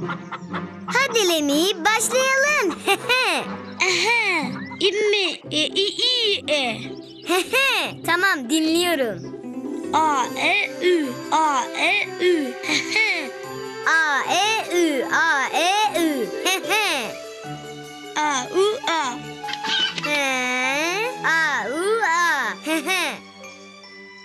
Hadi Lemi, başlayalım. Aha, İmmi, i. Tamam, dinliyorum. A, E, Ü, A, E, Ü. A, E, Ü, A, E, Ü. A, U,